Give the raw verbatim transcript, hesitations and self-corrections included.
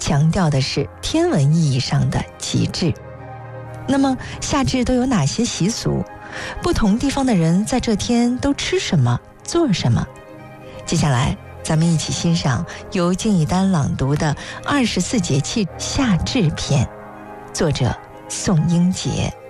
强调的是天文意义上的极致。那么夏至都有哪些习俗？不同地方的人在这天都吃什么，做什么？接下来咱们一起欣赏由金以丹朗读的《二十四节气夏至篇》，作者宋英杰。